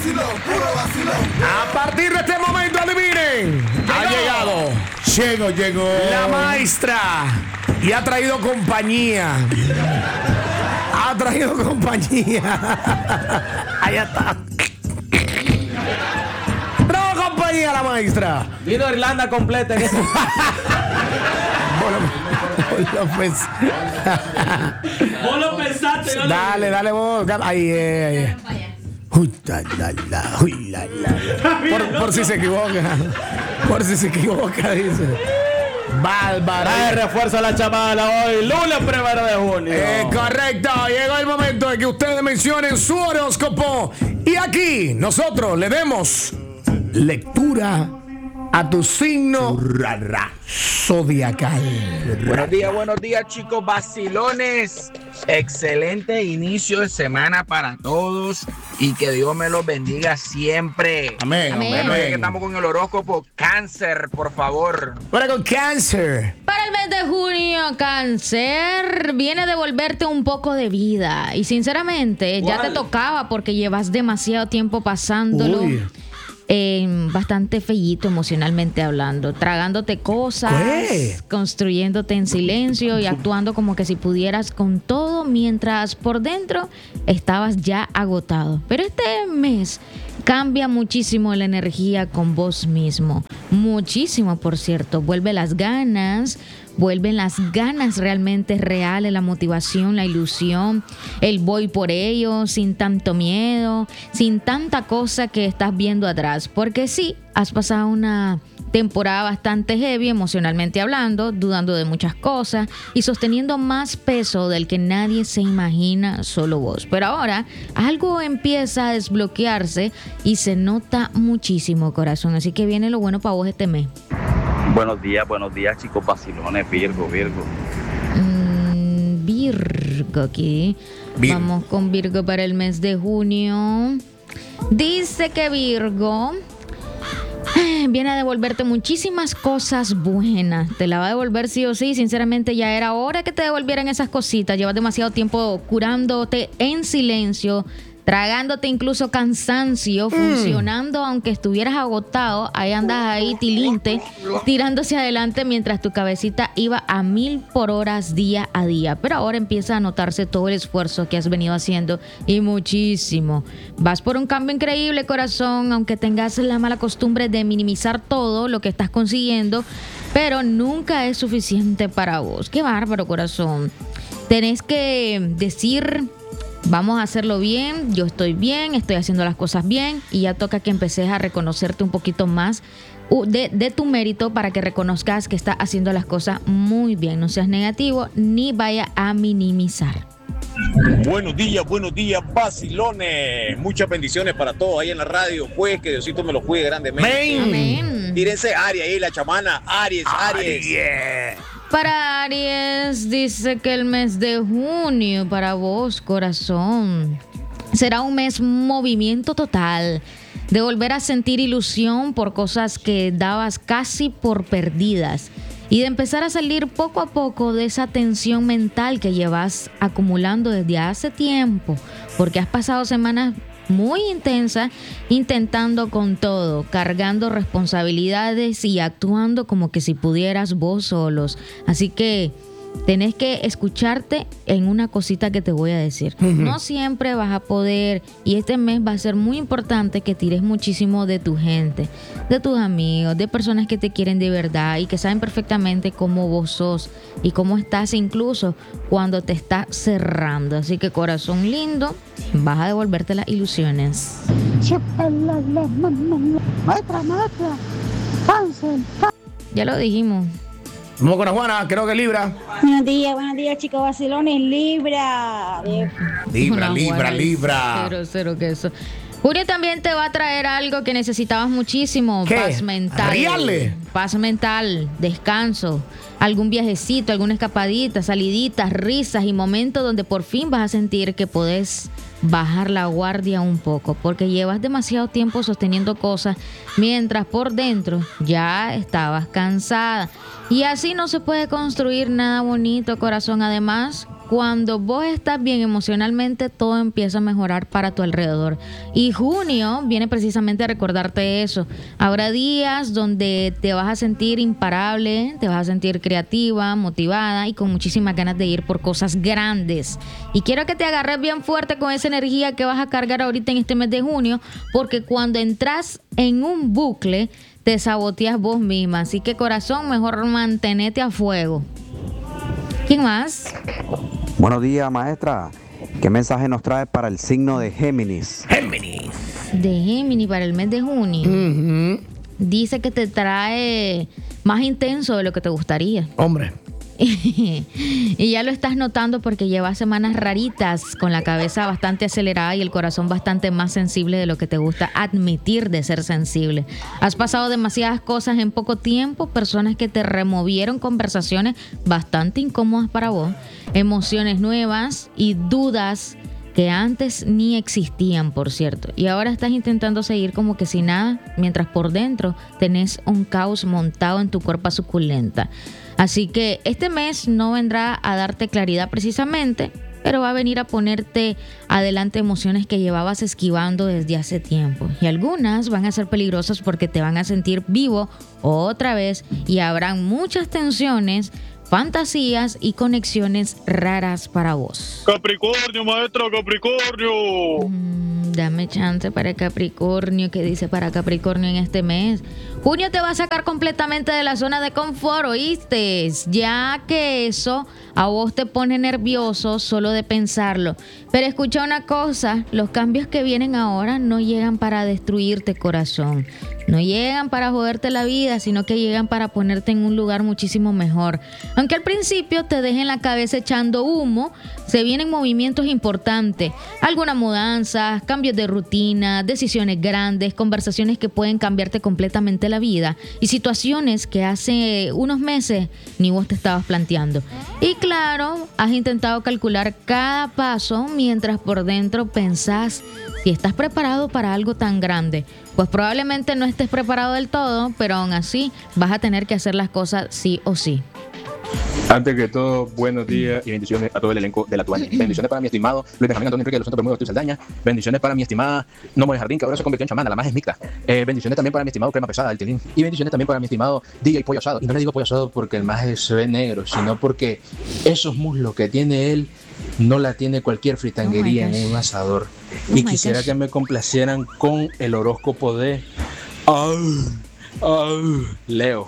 A partir de este momento, adivinen. Ha llegado. Llegó. La maestra. Y ha traído compañía. Allá está. Trajo compañía la maestra. Vino Irlanda completa en ese. Vos lo pensaste. ¿No? Dale vos. Ahí. Por si se equivoca, dice. Bárbara. Trae refuerzo a la chamala hoy, lunes 1 de junio. Correcto, llegó el momento de que ustedes mencionen su horóscopo. Y aquí nosotros le demos lectura a tu signo zodiacal. Buenos días, chicos vacilones. Excelente inicio de semana para todos y que Dios me los bendiga siempre. Amén. Bueno, ya que estamos con el horóscopo, Cáncer, por favor. Para con Cáncer. Para el mes de junio, Cáncer, viene a devolverte un poco de vida. Y sinceramente, ya te tocaba porque llevas demasiado tiempo pasándolo. Bastante feíto emocionalmente hablando, tragándote cosas, construyéndote en silencio y actuando como que si pudieras con todo, mientras por dentro estabas ya agotado. Pero este mes cambia muchísimo la energía con vos mismo, muchísimo, por cierto. Vuelven las ganas realmente reales, la motivación, la ilusión, el voy por ello, sin tanto miedo, sin tanta cosa que estás viendo atrás. Porque sí, has pasado una temporada bastante heavy emocionalmente hablando, dudando de muchas cosas y sosteniendo más peso del que nadie se imagina, solo vos. Pero ahora algo empieza a desbloquearse y se nota muchísimo, corazón. Así que viene lo bueno para vos este mes. Buenos días, chicos vacilones, Virgo. Virgo aquí. Vamos con Virgo para el mes de junio. Dice que Virgo viene a devolverte muchísimas cosas buenas. Te la va a devolver sí o sí. Sinceramente ya era hora que te devolvieran esas cositas. Llevas demasiado tiempo curándote en silencio, tragándote incluso cansancio, funcionando aunque estuvieras agotado. Ahí andas ahí tilinte, tirándose adelante mientras tu cabecita iba a 1000 por horas día a día. Pero ahora empieza a notarse todo el esfuerzo que has venido haciendo y muchísimo. Vas por un cambio increíble, corazón, aunque tengas la mala costumbre de minimizar todo lo que estás consiguiendo, pero nunca es suficiente para vos. Qué bárbaro, corazón. Tenés que decir: vamos a hacerlo bien, yo estoy bien, estoy haciendo las cosas bien, y ya toca que empeces a reconocerte un poquito más de tu mérito para que reconozcas que estás haciendo las cosas muy bien. No seas negativo ni vaya a minimizar. Buenos días, vacilones. Muchas bendiciones para todos ahí en la radio. Pues que Diosito me los cuide grandemente. Amén. Tírense Aries ahí, la chamana. Aries. Para Aries, dice que el mes de junio para vos, corazón, será un mes movimiento total, de volver a sentir ilusión por cosas que dabas casi por perdidas y de empezar a salir poco a poco de esa tensión mental que llevas acumulando desde hace tiempo, porque has pasado semanas muy intensa, intentando con todo, cargando responsabilidades y actuando como que si pudieras vos solos. Así que tenés que escucharte en una cosita que te voy a decir. No siempre vas a poder, y este mes va a ser muy importante que tires muchísimo de tu gente, de tus amigos, de personas que te quieren de verdad y que saben perfectamente cómo vos sos y cómo estás incluso cuando te estás cerrando. Así que, corazón lindo, vas a devolverte las ilusiones. Maestra, Cáncer. Ya lo dijimos. Vamos con la Juana, creo que Libra. Buenos días, chicos vacilones. Libra. Libra. Cero que eso. Julio también te va a traer algo que necesitabas muchísimo. ¿Qué? Paz mental. Reales. Paz mental, descanso, algún viajecito, alguna escapadita, saliditas, risas y momentos donde por fin vas a sentir que podés bajar la guardia un poco, porque llevas demasiado tiempo sosteniendo cosas mientras por dentro ya estabas cansada. Y así no se puede construir nada bonito, corazón. Además, cuando vos estás bien emocionalmente, todo empieza a mejorar para tu alrededor. Y junio viene precisamente a recordarte eso. Habrá días donde te vas a sentir imparable, te vas a sentir creativa, motivada y con muchísimas ganas de ir por cosas grandes. Y quiero que te agarres bien fuerte con esa energía que vas a cargar ahorita en este mes de junio, porque cuando entras en un bucle, te saboteas vos misma. Así que, corazón, mejor mantenete a fuego. ¿Quién más? Buenos días, maestra. ¿Qué mensaje nos trae para el signo de Géminis? De Géminis para el mes de junio. Dice que te trae más intenso de lo que te gustaría. Hombre. Y ya lo estás notando porque llevas semanas raritas, con la cabeza bastante acelerada y el corazón bastante más sensible de lo que te gusta admitir de ser sensible. Has pasado demasiadas cosas en poco tiempo, personas que te removieron conversaciones bastante incómodas para vos, emociones nuevas y dudas que antes ni existían, por cierto. Y ahora estás intentando seguir como que sin nada, mientras por dentro tenés un caos montado en tu cuerpo suculenta. Así que este mes no vendrá a darte claridad precisamente, pero va a venir a ponerte adelante emociones que llevabas esquivando desde hace tiempo. Y algunas van a ser peligrosas porque te van a sentir vivo otra vez y habrán muchas tensiones, fantasías y conexiones raras para vos. Capricornio, maestra, Capricornio. Dame chance para Capricornio. ¿Qué dice para Capricornio en este mes? Junio te va a sacar completamente de la zona de confort, ¿oíste? Ya que eso a vos te pone nervioso solo de pensarlo. Pero escucha una cosa, los cambios que vienen ahora no llegan para destruirte, corazón. No llegan para joderte la vida, sino que llegan para ponerte en un lugar muchísimo mejor. Aunque al principio te dejen la cabeza echando humo, se vienen movimientos importantes. Algunas mudanzas, cambios de rutina, decisiones grandes, conversaciones que pueden cambiarte completamente la vida y situaciones que hace unos meses ni vos te estabas planteando. Y claro, has intentado calcular cada paso mientras por dentro pensás si estás preparado para algo tan grande. Pues probablemente no estés preparado del todo, pero aún así vas a tener que hacer las cosas sí o sí. Antes que todo, buenos días y bendiciones a todo el elenco de La Tuaña. Bendiciones para mi estimado Luis Benjamín Antonio Enrique de los Santos Bermúdez de Saldaña. Bendiciones para mi estimada Nomo de Jardín, que ahora se convirtió en chamana, la más es mixta. Bendiciones también para mi estimado Crema Pesada, el Tilín. Y bendiciones también para mi estimado DJ Pollo Asado. Y no le digo pollo asado porque el más se ve negro, sino porque esos muslos que tiene él no la tiene cualquier fritanguería en un asador. Y quisiera que me complacieran con el horóscopo de Leo.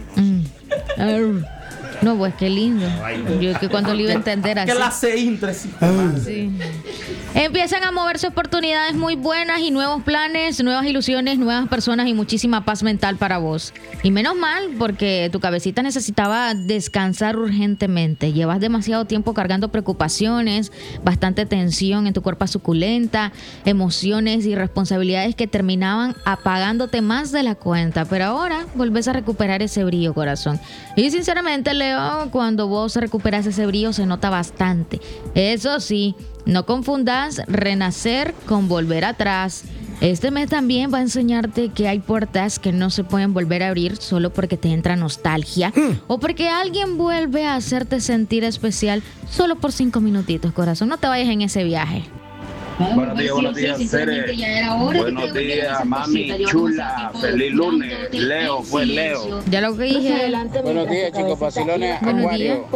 No, pues qué lindo. Yo que cuando lo iba a entender así. Que la se intre. Sí. Empiezan a moverse oportunidades muy buenas y nuevos planes, nuevas ilusiones, nuevas personas y muchísima paz mental para vos. Y menos mal, porque tu cabecita necesitaba descansar urgentemente. Llevas demasiado tiempo cargando preocupaciones, bastante tensión en tu cuerpo suculenta, emociones y responsabilidades que terminaban apagándote más de la cuenta. Pero ahora volvés a recuperar ese brillo, corazón. Y sinceramente, Leo, cuando vos recuperas ese brillo se nota bastante. Eso sí, no confundas renacer con volver atrás. Este mes también va a enseñarte que hay puertas que no se pueden volver a abrir solo porque te entra nostalgia o porque alguien vuelve a hacerte sentir especial solo por 5 minutitos, corazón. No te vayas en ese viaje. Buenos días, Cere. Buenos días, mami chula. Feliz lunes. Leo, fue Leo. Ya lo que dije. Buenos días, chicos vacilones. Acuario.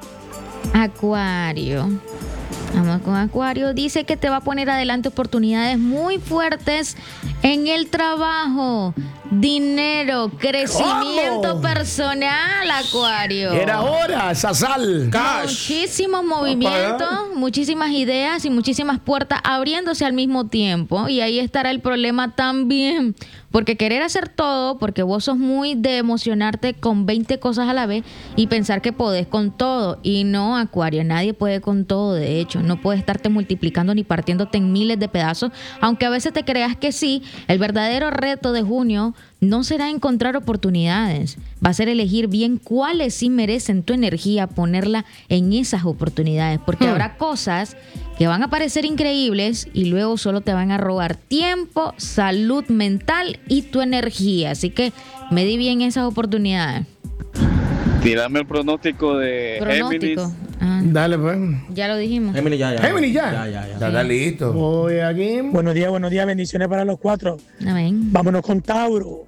Acuario. Vamos con Acuario. Dice que te va a poner adelante oportunidades muy fuertes en el trabajo, dinero, crecimiento personal, Acuario. Era hora, Sasal. Cash. Muchísimos movimientos, muchísimas ideas y muchísimas puertas abriéndose al mismo tiempo. Y ahí estará el problema también. Porque querer hacer todo, porque vos sos muy de emocionarte con 20 cosas a la vez y pensar que podés con todo. Y no, Acuario, nadie puede con todo, de hecho. No puedes estarte multiplicando ni partiéndote en miles de pedazos. Aunque a veces te creas que sí, el verdadero reto de junio no será encontrar oportunidades. Va a ser elegir bien cuáles sí merecen tu energía, ponerla en esas oportunidades. Porque habrá cosas que van a parecer increíbles y luego solo te van a robar tiempo, salud mental y tu energía. Así que medí bien esas oportunidades. Tírame el pronóstico de Géminis Dale, pues. Ya lo dijimos. Géminis ya. Géminis ya. Ya. Ya está listo. Voy aquí. Buenos días, bendiciones para los 4. Amén. Vámonos con Tauro.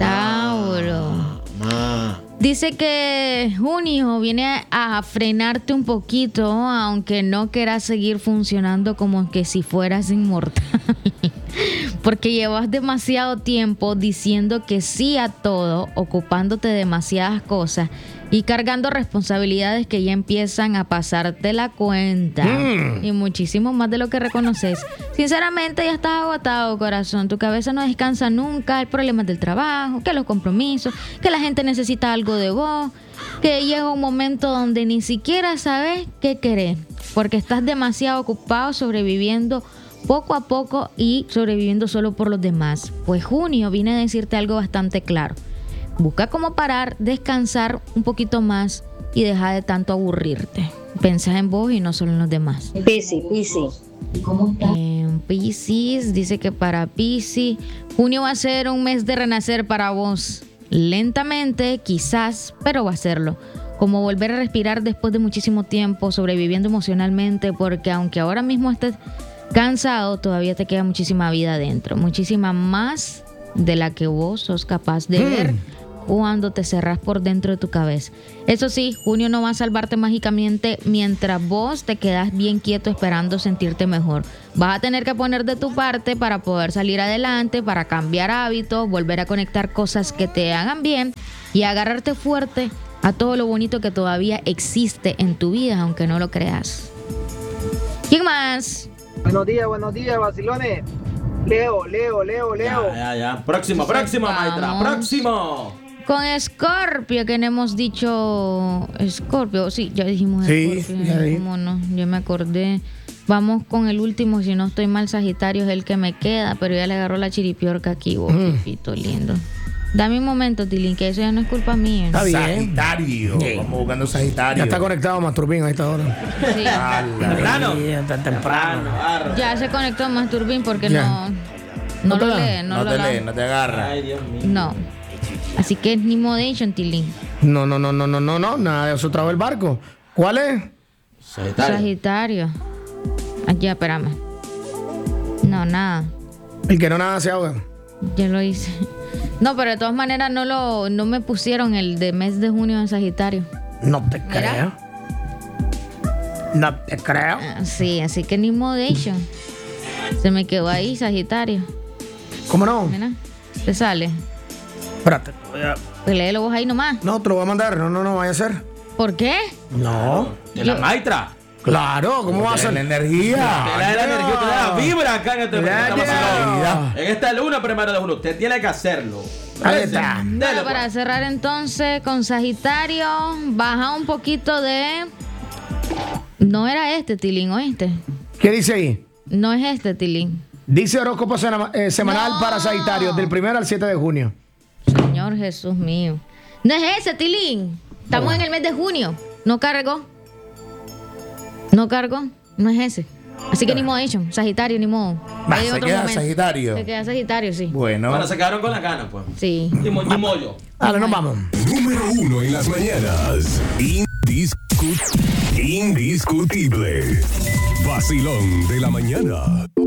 Tauro. Dice que junio viene a frenarte un poquito, aunque no quieras seguir funcionando como que si fueras inmortal. Porque llevas demasiado tiempo diciendo que sí a todo, ocupándote de demasiadas cosas y cargando responsabilidades que ya empiezan a pasarte la cuenta. Y muchísimo más de lo que reconoces. Sinceramente ya estás agotado, corazón. Tu cabeza no descansa nunca. El problema del trabajo, que los compromisos, que la gente necesita algo de vos, que llega un momento donde ni siquiera sabes qué querer, porque estás demasiado ocupado sobreviviendo poco a poco y sobreviviendo solo por los demás. Pues junio viene a decirte algo bastante claro. Busca cómo parar, descansar un poquito más y deja de tanto aburrirte. Pensá en vos y no solo en los demás. Piscis. ¿Cómo está? Piscis dice que para Piscis, junio va a ser un mes de renacer para vos. Lentamente, quizás, pero va a serlo. Como volver a respirar después de muchísimo tiempo, sobreviviendo emocionalmente, porque aunque ahora mismo estés cansado, todavía te queda muchísima vida adentro. Muchísima más de la que vos sos capaz de ver cuando te cerrás por dentro de tu cabeza. Eso sí, junio no va a salvarte mágicamente mientras vos te quedas bien quieto esperando sentirte mejor. Vas a tener que poner de tu parte para poder salir adelante, para cambiar hábitos, volver a conectar cosas que te hagan bien y agarrarte fuerte a todo lo bonito que todavía existe en tu vida, aunque no lo creas. ¿Quién más? Buenos días, vacilones. Leo. Ya. Próximo, maestra. Próximo. Con Escorpio, que no hemos dicho. Escorpio, sí, ya dijimos Escorpio. Sí, ¿Cómo no? Yo me acordé. Vamos con el último, si no estoy mal, Sagitario es el que me queda, pero ya le agarró la chiripiorca aquí, vos, pipito lindo. Dame un momento, Tilín, que eso ya no es culpa mía. Está bien. Sagitario. Vamos buscando Sagitario. Ya está conectado Masturbín a esta hora. Sí. Temprano. Temprano. Ya se conectó Masturbín porque no lo lee, No te agarra. Ay, Dios mío. No. Así que es Nimodation, Tilín. No, nada de eso traba el barco. ¿Cuál es? Sagitario. Ya, espérame. No, nada. El que no nada se ahoga. Ya lo hice. No, pero de todas maneras no me pusieron el de mes de junio en Sagitario. No te creo. Sí, así que Nimodation. Se me quedó ahí, Sagitario. ¿Cómo no? Mira, te sale. Espérate. Pues léelo vos ahí nomás. No, te lo voy a mandar. No, vaya a ser. ¿Por qué? No. De la maestra. Claro, ¿cómo va a ser? La energía. Te da la energía, te da la vibra acá en este programa. En esta luna, 1 de junio, usted tiene que hacerlo. Ahí está. Bueno, para cerrar entonces con Sagitario, baja un poquito de... No era este, Tilín, ¿oíste? ¿Qué dice ahí? No es este, Tilín. Dice horóscopo semanal para Sagitario, del 1 al 7 de junio. Señor Jesús mío. No es ese, Tilín. Estamos en el mes de junio. No cargó. No es ese. Así que ni modo hecho. Sagitario, ni modo. Se queda Sagitario. Se queda Sagitario, sí. Bueno, se quedaron con las ganas, pues. Sí. Y mollo. Ahora nos vamos. Número 1 en las mañanas. Indiscutible. Vacilón de la mañana.